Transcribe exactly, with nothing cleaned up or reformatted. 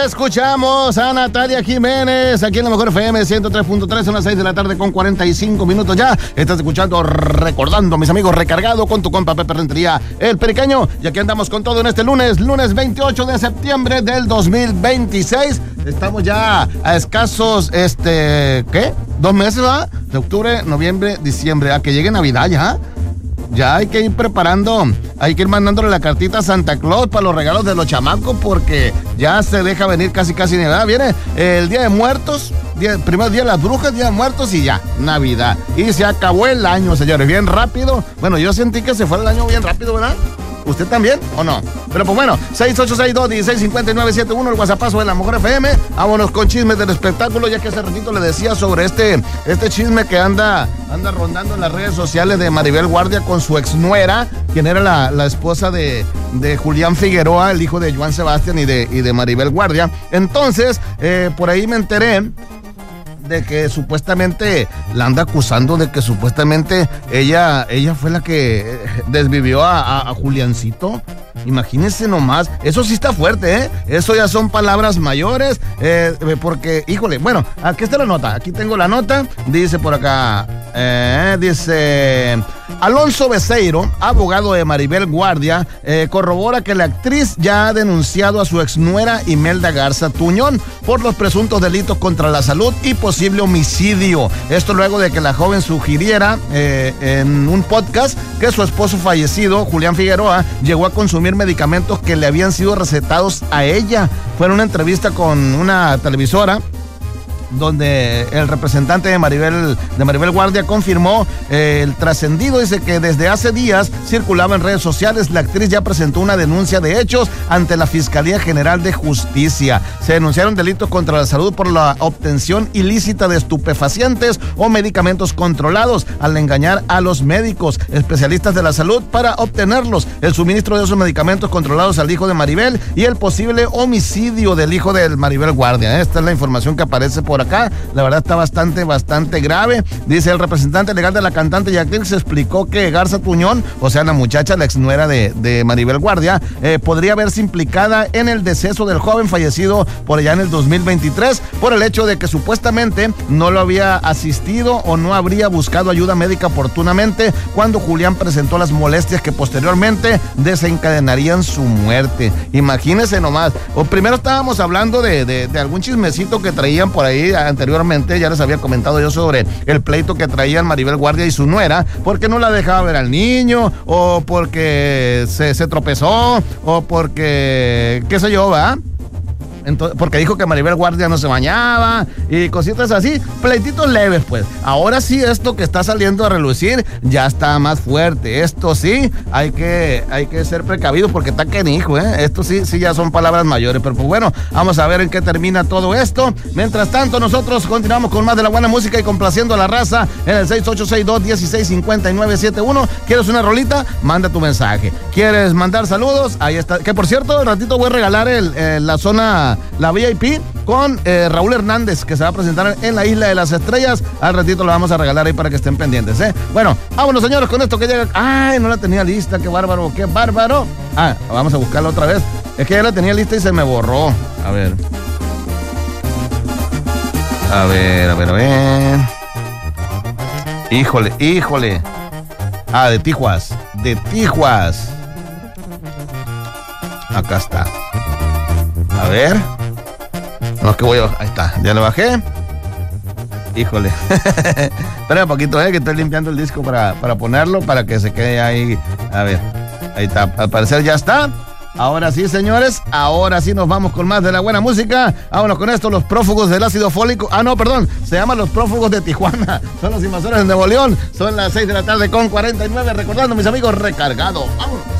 Escuchamos a Natalia Jiménez aquí en la Mejor F M ciento tres punto tres, son las seis de la tarde con cuarenta y cinco minutos ya. Estás escuchando Recordando, mis amigos, recargado con tu compa Pepe Rentería, el Periqueño. Y aquí andamos con todo en este lunes, lunes veintiocho de septiembre del dos mil veintiséis. Estamos ya a escasos, este, ¿qué? Dos meses, ¿verdad? De octubre, noviembre, diciembre, a que llegue Navidad ya. Ya hay que ir preparando, hay que ir mandándole la cartita a Santa Claus para los regalos de los chamacos, porque ya se deja venir casi casi Navidad. Viene el Día de Muertos, día, primer Día de las Brujas, Día de Muertos y ya, Navidad. Y se acabó el año, señores, bien rápido. Bueno, yo sentí que se fue el año bien rápido, ¿verdad? ¿Usted también o no? Pero pues bueno, seis ocho seis dos, uno seis cinco nueve siete uno, el WhatsAppazo de la Mejor F M. Vámonos con chismes del espectáculo, ya que hace ratito le decía sobre este, este chisme que anda, anda rondando en las redes sociales de Maribel Guardia con su exnuera, quien era la, la esposa de, de Julián Figueroa, el hijo de Joan Sebastián y de, y de Maribel Guardia. Entonces, eh, por ahí me enteré de que supuestamente la anda acusando de que supuestamente ella, ella fue la que desvivió a, a, a Juliancito. Imagínense nomás, eso sí está fuerte, ¿eh? Eso ya son palabras mayores, eh, porque, híjole, bueno, aquí está la nota, aquí tengo la nota, dice por acá, eh, dice, Alonso Beceiro, abogado de Maribel Guardia, eh, corrobora que la actriz ya ha denunciado a su exnuera Imelda Garza Tuñón por los presuntos delitos contra la salud y posible homicidio. Esto luego de que la joven sugiriera eh, en un podcast que su esposo fallecido, Julián Figueroa, llegó a consumir medicamentos que le habían sido recetados a ella. Fue en una entrevista con una televisora donde el representante de Maribel, de Maribel Guardia confirmó eh, el trascendido. Dice que desde hace días circulaba en redes sociales. La actriz ya presentó una denuncia de hechos ante la Fiscalía General de Justicia. Se denunciaron delitos contra la salud por la obtención ilícita de estupefacientes o medicamentos controlados al engañar a los médicos especialistas de la salud para obtenerlos, el suministro de esos medicamentos controlados al hijo de Maribel y el posible homicidio del hijo de Maribel Guardia. Esta es la información que aparece por acá. La verdad está bastante, bastante grave. Dice el representante legal de la cantante y actriz, se explicó que Garza Tuñón, o sea la muchacha, la exnuera de, de Maribel Guardia, eh, podría verse implicada en el deceso del joven fallecido por allá en el dos mil veintitrés por el hecho de que supuestamente no lo había asistido o no habría buscado ayuda médica oportunamente cuando Julián presentó las molestias que posteriormente desencadenarían su muerte. Imagínense nomás. O primero estábamos hablando de, de, de algún chismecito que traían por ahí anteriormente, ya les había comentado yo sobre el pleito que traían Maribel Guardia y su nuera, porque no la dejaba ver al niño, o porque se, se tropezó, o porque, qué sé yo, ¿verdad? Entonces, porque dijo que Maribel Guardia no se bañaba y cositas así, pleititos leves pues. Ahora sí, esto que está saliendo a relucir ya está más fuerte. Esto sí, hay que, hay que ser precavido porque está canijo, ¿eh? Esto sí, sí ya son palabras mayores, pero pues bueno, vamos a ver en qué termina todo esto. Mientras tanto, nosotros continuamos con más de la buena música y complaciendo a la raza en el seis ocho seis dos, uno seis cinco nueve siete uno. ¿Quieres una rolita? Manda tu mensaje. ¿Quieres mandar saludos? Ahí está. Que por cierto, al ratito voy a regalar el, el, la zona, la V I P con eh, Raúl Hernández, que se va a presentar en la Isla de las Estrellas. Al ratito lo vamos a regalar ahí para que estén pendientes, ¿eh? Bueno, vámonos, señores, con esto que llega. ¡Ay, no la tenía lista! ¡Qué bárbaro, qué bárbaro! Ah, vamos a buscarla otra vez. Es que ya la tenía lista y se me borró. A ver. A ver, a ver, a ver. Híjole, híjole. Ah, de Tijuas. De Tijuas. Acá está. A ver. No, que voy a... Ahí está. Ya lo bajé. Híjole. Espera un poquito, eh, que estoy limpiando el disco para, para ponerlo, para que se quede ahí. A ver. Ahí está. Al parecer ya está. Ahora sí, señores. Ahora sí nos vamos con más de la buena música. Vámonos con esto, los prófugos del ácido fólico. Ah, no, perdón. Se llaman los prófugos de Tijuana. Son los invasores de Nuevo León. Son las seis de la tarde con cuarenta y nueve. Recordando, mis amigos, recargado. Vámonos.